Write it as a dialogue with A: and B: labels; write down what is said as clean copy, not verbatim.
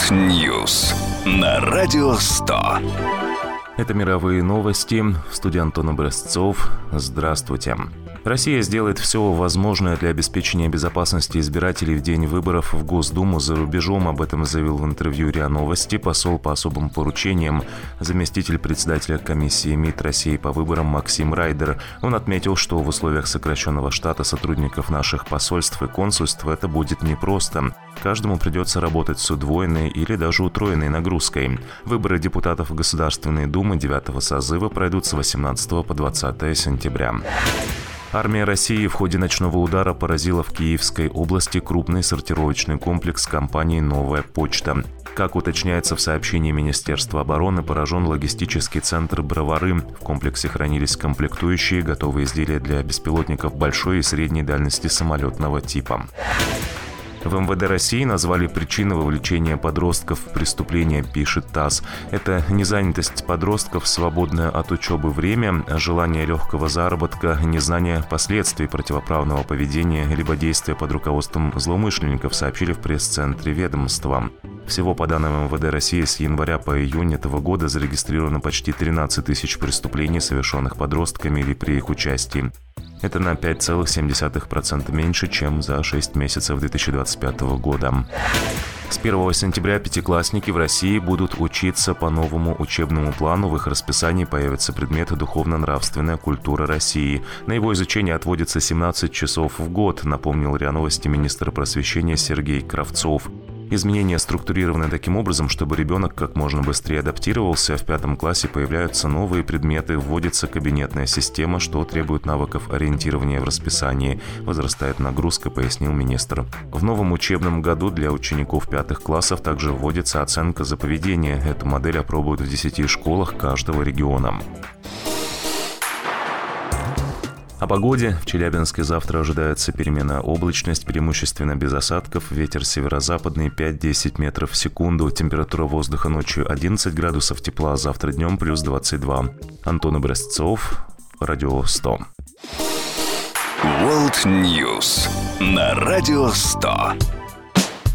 A: World News на Радио 100.
B: Это мировые новости. В студии Антон Образцов. Здравствуйте. Россия сделает все возможное для обеспечения безопасности избирателей в день выборов в Госдуму за рубежом. Об этом заявил в интервью РИА Новости посол по особым поручениям, заместитель председателя комиссии МИД России по выборам Максим Райдер. Он отметил, что в условиях сокращенного штата сотрудников наших посольств и консульств это будет непросто. Каждому придется работать с удвоенной или даже утроенной нагрузкой. Выборы депутатов в Государственной Думы 9-го созыва пройдут с 18 по 20 сентября. Армия России в ходе ночного удара поразила в Киевской области крупный сортировочный комплекс компании «Новая почта». Как уточняется в сообщении Министерства обороны, поражен логистический центр «Бровары». В комплексе хранились комплектующие, готовые изделия для беспилотников большой и средней дальности самолетного типа. В МВД России назвали причины вовлечения подростков в преступления, пишет ТАСС. Это незанятость подростков, свободное от учебы время, желание легкого заработка, незнание последствий противоправного поведения либо действия под руководством злоумышленников, сообщили в пресс-центре ведомства. Всего, по данным МВД России, с января по июнь этого года зарегистрировано почти 13 тысяч преступлений, совершенных подростками или при их участии. Это на 5,7% меньше, чем за 6 месяцев 2025 года. С 1 сентября пятиклассники в России будут учиться по новому учебному плану. В их расписании появится предмет «Духовно-нравственная культура России». На его изучение отводится 17 часов в год, напомнил РИА Новости министр просвещения Сергей Кравцов. Изменения структурированы таким образом, чтобы ребенок как можно быстрее адаптировался. В 5 классе появляются новые предметы, вводится кабинетная система, что требует навыков ориентирования в расписании. Возрастает нагрузка, пояснил министр. В новом учебном году для учеников 5 классов также вводится оценка за поведение. Эту модель опробуют в 10 школах каждого региона. О погоде. В Челябинске завтра ожидается переменная облачность, преимущественно без осадков. Ветер северо-западный 5-10 метров в секунду. Температура воздуха ночью 11 градусов тепла, завтра днем плюс 22. Антон Образцов, Радио 100.
A: World News на Радио 100.